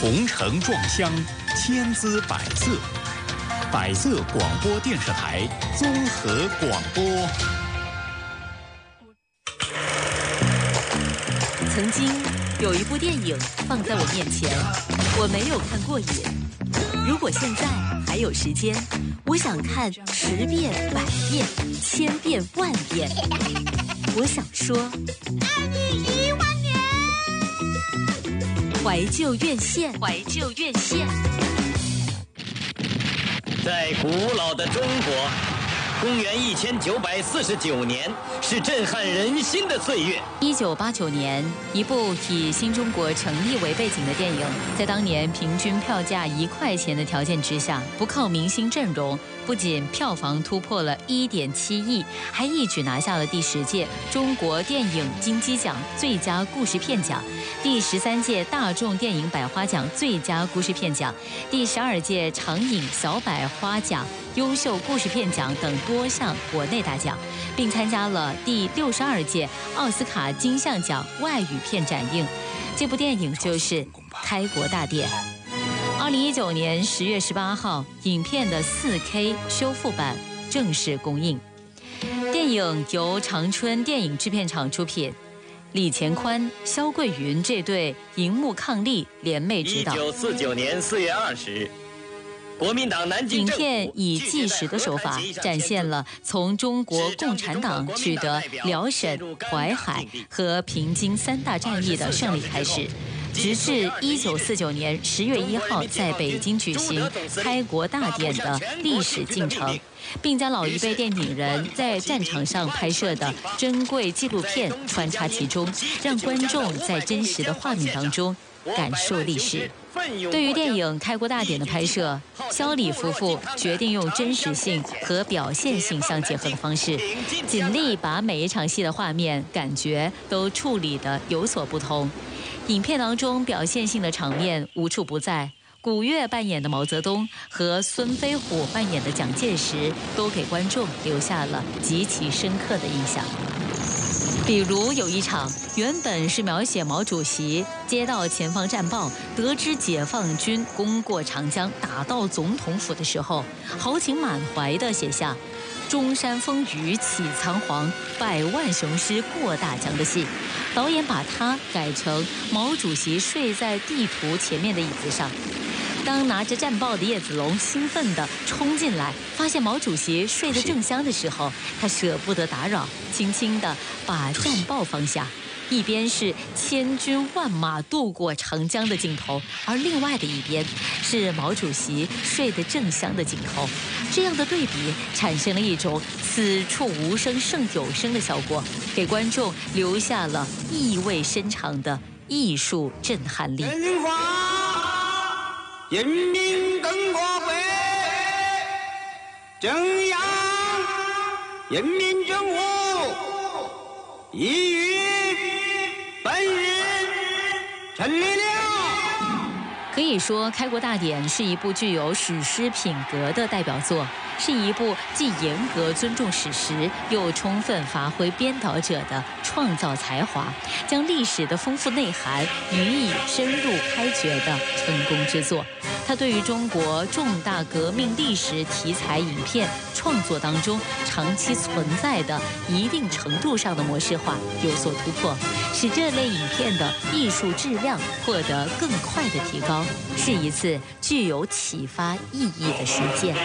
同城撞香，千姿百色。百色广播电视台综合广播。 曾经有一部电影放在我面前，我没有看过瘾。如果现在还有时间，我想看10遍、100遍、1000遍、10000遍。我想说， 爱你10000年。 怀旧院线，怀旧院线。 在古老的中国，公元1949年是震撼人心的岁月。 1989年，一部以新中国成立为背景的电影，在当年平均票价1块钱的条件之下，不靠明星阵容，不仅票房突破了1.7亿，还一举拿下了第10届中国电影金鸡奖最佳故事片奖、第13届大众电影百花奖最佳故事片奖、第12届长影小百花奖优秀故事片奖等多项国内大奖，并参加了第62届奥斯卡金像奖外语片展映。这部电影就是《开国大典》。2019年10月18号，影片的4K 修复版正式公映。电影由长春电影制片厂出品，李乾宽、肖桂云这对荧幕伉俪联袂指导。 1949年4月20日。国民党南京影片以纪实的手法展现了从中国共产党取得辽沈、淮海和平津3大战役的胜利开始，直至1949年10月1号在北京举行开国大典的历史进程，并将老一辈电影人在战场上拍摄的珍贵纪录片穿插其中，让观众在真实的画面当中感受历史。对于电影《开国大典》的拍摄，肖李夫妇决定用真实性和表现性相结合的方式，尽力把每一场戏的画面感觉都处理得有所不同。影片当中表现性的场面无处不在，古月扮演的毛泽东和孙飞虎扮演的蒋介石都给观众留下了极其深刻的印象。比如有一场原本是描写毛主席接到前方战报，得知解放军攻过长江，打到总统府的时候，豪情满怀地写下“中山风雨起仓皇，百万雄师过大江”的戏。导演把它改成毛主席睡在地图前面的椅子上。当拿着战报的叶子龙兴奋地冲进来，发现毛主席睡得正香的时候，他舍不得打扰，轻轻地把战报放下。一边是千军万马渡过长江的镜头，而另外的一边是毛主席睡得正香的镜头。这样的对比产生了一种此处无声胜有声的效果，给观众留下了意味深长的艺术震撼力。 人民更国会中央人民政府已于本日成立了。 可以说，《开国大典》是一部具有史诗品格的代表作，是一部既严格尊重史实，又充分发挥编导者的创造才华，将历史的丰富内涵予以深入开掘的成功之作。它对于中国重大革命历史题材影片创作当中长期存在的一定程度上的模式化有所突破，使这类影片的艺术质量获得更快的提高，是一次具有启发意义的实践。